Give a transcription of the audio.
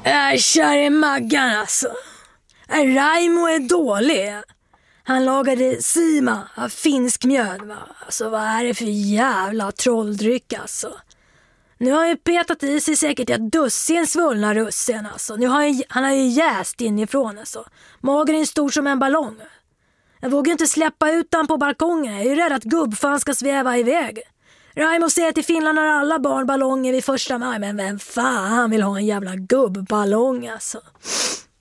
Käre Maggan alltså. Raimo är dålig. Han lagade sima av finsk mjöd, va? Alltså vad är det för jävla trolldryck alltså. Nu har han ju petat i sig säkert ett dussin svullna russin alltså. Han har ju jäst inifrån alltså. Magen är stor som en ballong. Jag vågar inte släppa ut han på balkongen. Jag är ju rädd att gubbfan ska sväva iväg. Raimo säger till Finland när alla barn ballonger vid 1 maj. Men vem fan vill ha en jävla gubbballong alltså?